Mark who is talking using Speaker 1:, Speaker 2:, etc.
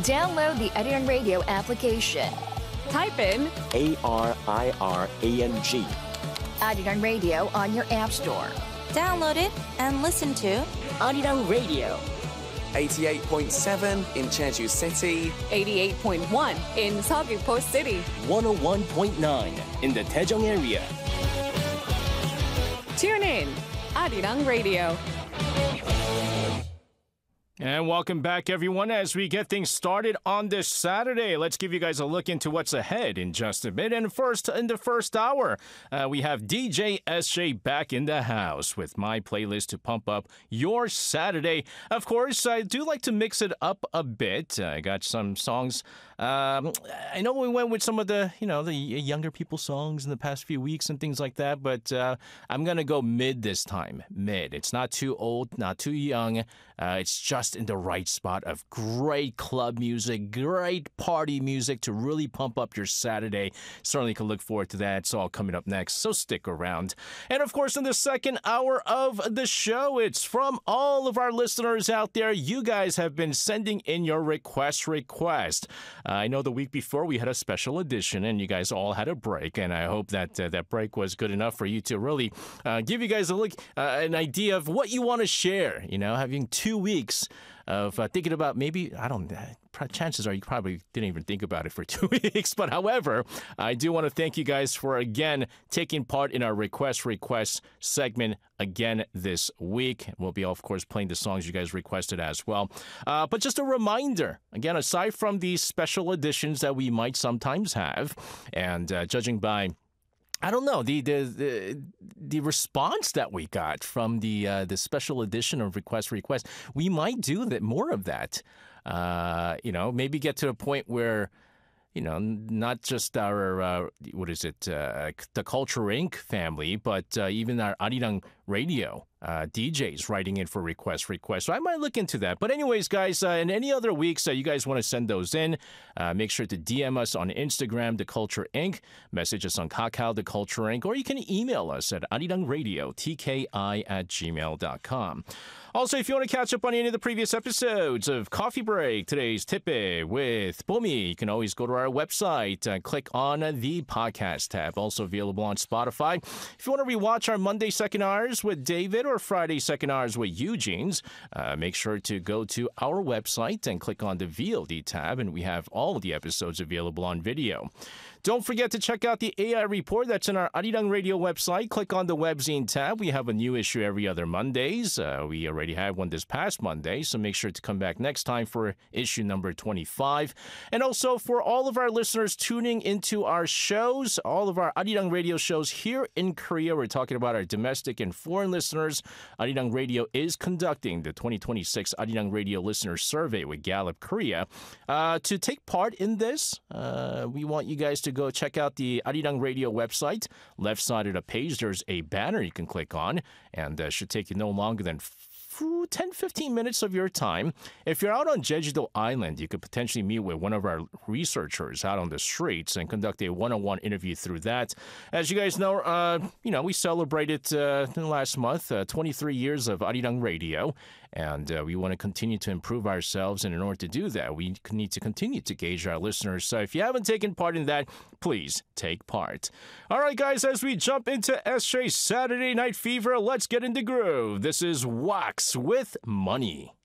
Speaker 1: Download the Arirang Radio application.
Speaker 2: Type in
Speaker 3: ARIRANG.
Speaker 1: Arirang Radio on your app store.
Speaker 4: Download it and listen to
Speaker 3: Arirang Radio.
Speaker 5: 88.7 in Jeju City.
Speaker 2: 88.1 in Seogwipo City.
Speaker 3: 101.9 in the Daejeong area.
Speaker 2: Tune in, Arirang Radio.
Speaker 6: And welcome back, everyone, as we get things started on this Saturday. Let's give you guys a look into what's ahead in just a bit. And first, in the first hour, we have DJ SJ back in the house with my playlist to pump up your Saturday. Of course, I do like to mix it up a bit. I got some songs. I know we went with some of the, the younger people songs in the past few weeks and things like that, but I'm going to go mid this time. Mid. It's not too old, not too young. It's just in the right spot of great club music, great party music to really pump up your Saturday. Certainly can look forward to that. It's all coming up next, so stick around. And of course, in the second hour of the show, it's from all of our listeners out there. You guys have been sending in your request. I know the week before we had a special edition and you guys all had a break, and I hope that that break was good enough for you to really give you guys a look, an idea of what you want to share. Having 2 weeks of thinking about maybe, I don't know, chances are you probably didn't even think about it for 2 weeks. But however, I do want to thank you guys for, again, taking part in our request segment again this week. We'll be, of course, playing the songs you guys requested as well. But just a reminder, again, aside from these special editions that we might sometimes have, and judging by I don't know, the response that we got from the special edition of request, we might do more of that. Maybe get to a point where, not just our, the Culture Inc. family, but even our Arirang Radio DJs writing in for requests. So I might look into that. But anyways, guys, in any other weeks you guys want to send those in, make sure to DM us on Instagram, The Culture Inc., message us on Kakao, The Culture Inc., or you can email us at arirangradio@gmail.com. Also, if you want to catch up on any of the previous episodes of Coffee Break, today's Tippe with Bomi, you can always go to our website and click on the podcast tab. Also available on Spotify. If you want to rewatch our Monday second hours with David or Friday second hours with Eugene's, make sure to go to our website and click on the VOD tab, and we have all of the episodes available on video. Don't forget to check out the AI report that's in our Arirang Radio website. Click on the webzine tab. We have a new issue every other Mondays. We already had one this past Monday, so make sure to come back next time for issue number 25. And also for all of our listeners tuning into our shows, all of our Arirang Radio shows here in Korea, we're talking about our domestic and foreign listeners. Arirang Radio is conducting the 2026 Arirang Radio Listener Survey with Gallup Korea. To take part in this, we want you guys to go check out the Arirang Radio website. Left side of the page, there's a banner you can click on, and should take you no longer than 10-15 minutes of your time. If you're out on Jeju-do Island, you could potentially meet with one of our researchers out on the streets and conduct a one-on-one interview through that. As you guys know, we celebrated last month 23 years of Arirang Radio, and we want to continue to improve ourselves. And in order to do that, we need to continue to gauge our listeners. So if you haven't taken part in that, please take part. All right, guys, as we jump into SJ's Saturday Night Fever, let's get in the groove. This is Wax with Money.